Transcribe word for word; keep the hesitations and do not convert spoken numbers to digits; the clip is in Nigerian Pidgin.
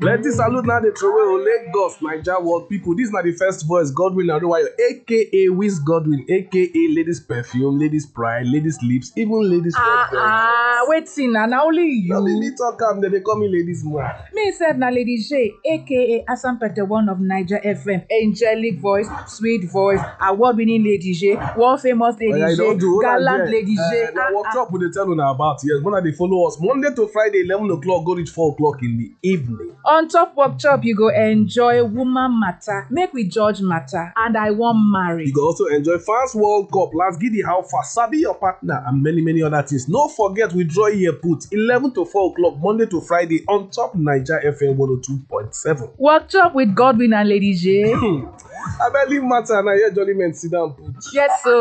Plenty salute now they throw away Lagos, Niger world people. This is not the first voice, Godwin Adewayo, aka Wiz Godwin, aka Ladies Perfume, Ladies Pride, Ladies Lips, even Ladies Ah, ah, wait, see, now, now only you. Let me talk am, then they call me Ladies Moi. Me said na Lady J, aka Asampete one of Niger F M, angelic voice, sweet voice, award-winning Lady J, world famous Lady Oh, yeah, you J, don't do all that gallant there. Lady J. Uh, now, Ah, workshop with the tell you about yes. When they follow us Monday to Friday, eleven o'clock, go reach four o'clock in the evening. On top workshop, you go enjoy woman matter, make we judge matter, and I want marry. You go also enjoy Fans World Cup, Last Giddy How Far, Sabi Your Partner, and many, many other things. No forget, we draw here put eleven to four o'clock, Monday to Friday, on top Niger F M one oh two point seven. Workshop with Godwin and Lady J. I barely matter, and I hear Jolly Men sit down put. Yes, so.